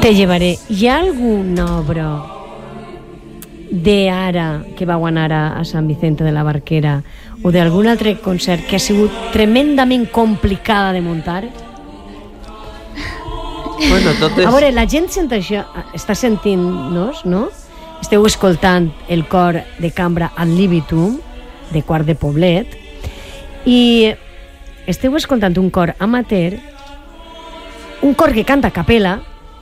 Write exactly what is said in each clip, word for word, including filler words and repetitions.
Te llevaré. Hi ha alguna obra d'ara que vau anar a, a Sant Vicente de la Barquera o d'algun altre concert que ha sigut tremendament complicada de muntar? Bueno, tot és... A veure, la gent sent això, està sentint-nos, no? Esteu escoltant el cor de cambra Ad Libitum, de Quart de Poblet, i esteu escoltant un cor amateur, un cor que canta a capella,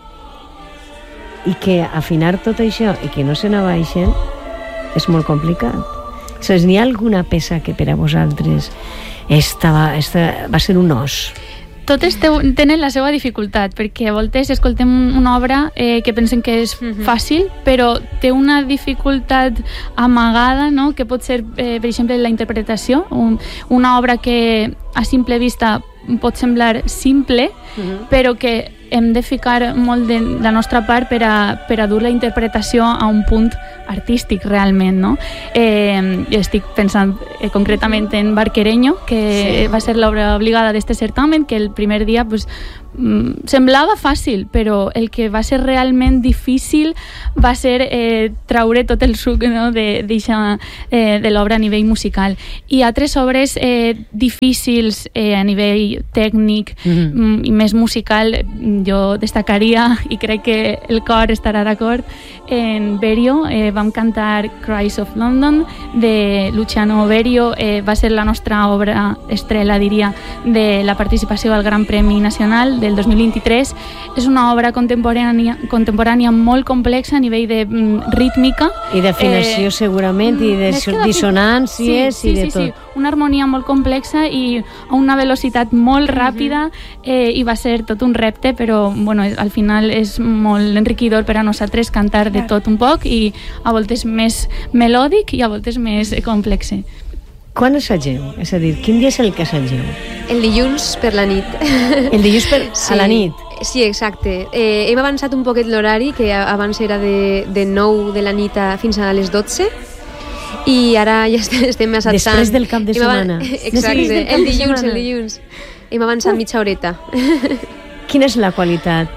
i que afinar tot això i que no se n'abaixen és molt complicat. Saps, n'hi ha alguna peça que per a vosaltres esta va, esta va ser un os? Totes tenen la seva dificultat, perquè a voltes escoltem una obra eh, que pensen que és uh-huh. fàcil, però té una dificultat amagada, no? Que pot ser, eh, per exemple, la interpretació. Un, una obra que a simple vista pot semblar simple, uh-huh. però que hem de ficar molt de la nostra part per a, per a dur la interpretació a un punt artístic realment, no? Eh, estic pensant eh, concretament en Barquereño, que sí. va ser l'obra obligada d'este certamen, que el primer dia pues, mm, semblava fàcil, però el que va ser realment difícil va ser eh, traure tot el suc, no? de, eh, de l'obra a nivell musical. I altres obres eh, difícils eh, a nivell tècnic mm-hmm. mm, i més musical, jo destacaria, i crec que el cor estarà d'acord, en Berio eh, vam cantar Cries of London de Luciano Berio, eh, va ser la nostra obra estrella, diria, de la participació al Gran Premi Nacional del dos mil vint-i-tres. És una obra contemporània, contemporània molt complexa a nivell de mm, rítmica. I d'afinació eh, segurament, i de dissonàncies, sí, sí, i de sí, tot. Sí. Una harmonia molt complexa i a una velocitat molt ràpida, eh, i va ser tot un repte, però bueno, al final és molt enriquidor per a nosaltres cantar de tot un poc, i a voltes més melòdic i a voltes més complex. Quan assageu? És a dir, quin dia és el que assageu? El dilluns per la nit. El dilluns per, sí. a la nit? Sí, exacte. Eh, hem avançat un poquet l'horari, que abans era de, de nou de la nit a, fins a les dotze, i ara ja estem assatsant. Després del cap de setmana. Exacte, el dilluns, el dilluns. Hem avançat mitja horeta. Quina és la qualitat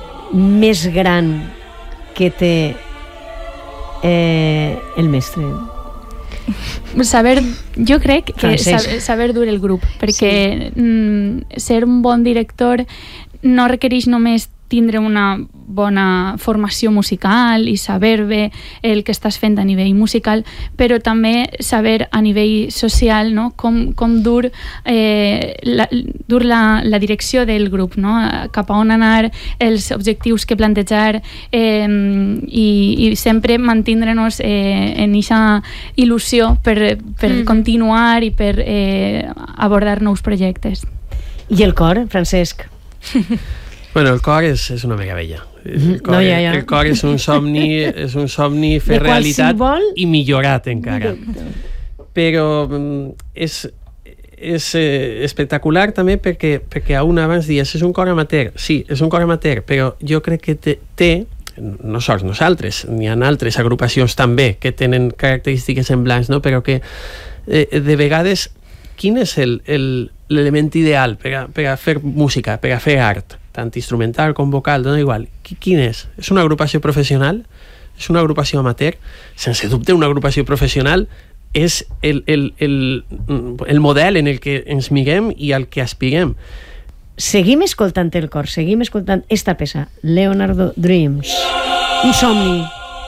més gran que té eh, el mestre? Saber, jo crec que saber, saber dur el grup, perquè sí. mm, ser un bon director no requereix només tindre una bona formació musical i saber bé el que estàs fent a nivell musical, però també saber a nivell social, no? com, com dur, eh, la, dur la, la direcció del grup, no? Cap a on anar, els objectius que plantejar, eh, i, i sempre mantindre-nos eh, en aquesta il·lusió per, per mm. continuar i per eh, abordar nous projectes. I el cor, Francesc? Bueno, el cor és, és una meravella. El cor, no, ja, ja. el cor és un somni, és un somni fer de realitat i millorat encara. Però és, és eh, espectacular també perquè, perquè a un abans dies és un cor amateur. Sí, és un cor amateur, però jo crec que té, té no sols nosaltres, n'hi ha altres agrupacions també que tenen característiques semblants, no? Però que eh, de vegades quin és el, el, l'element ideal per a, per a fer música, per a fer art, tant instrumental com vocal, dona igual. Quin és? És una agrupació professional? És una agrupació amateur? Sense dubte, una agrupació professional és el, el, el, el model en el que ens mirem i al que aspirem. Seguim escoltant el cor, seguim escoltant esta peça, Leonardo Dreams, un somni.